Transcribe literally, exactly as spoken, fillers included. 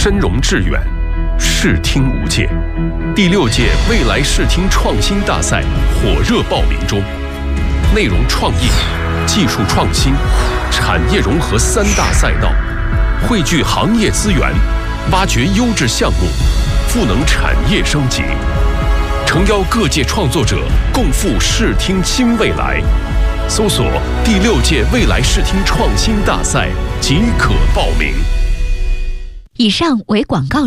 深融致远，视听无界。第六届未来视听创新大赛火热报名中，内容创意、技术创新、产业融合三大赛道，汇聚行业资源，挖掘优质项目，赋能产业升级。诚邀各界创作者共赴视听新未来。搜索第六届未来视听创新大赛即可报名。 以上为广告。